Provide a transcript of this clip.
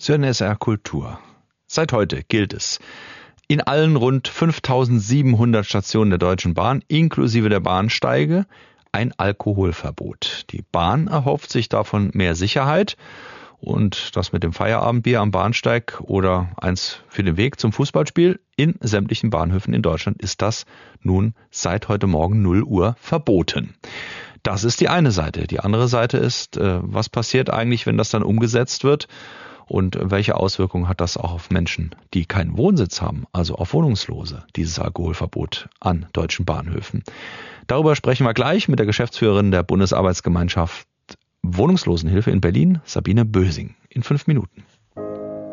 Sie hören SR Kultur. Seit heute gilt es in allen rund 5700 Stationen der Deutschen Bahn, inklusive der Bahnsteige, ein Alkoholverbot. Die Bahn erhofft sich davon mehr Sicherheit. Und das mit dem Feierabendbier am Bahnsteig oder eins für den Weg zum Fußballspiel in sämtlichen Bahnhöfen in Deutschland ist das nun seit heute Morgen 0 Uhr verboten. Das ist die eine Seite. Die andere Seite ist, was passiert eigentlich, wenn das dann umgesetzt wird? Und welche Auswirkungen hat das auch auf Menschen, die keinen Wohnsitz haben, also auf Wohnungslose, dieses Alkoholverbot an deutschen Bahnhöfen? Darüber sprechen wir gleich mit der Geschäftsführerin der Bundesarbeitsgemeinschaft Wohnungslosenhilfe in Berlin, Sabine Bösing, in 5 Minuten.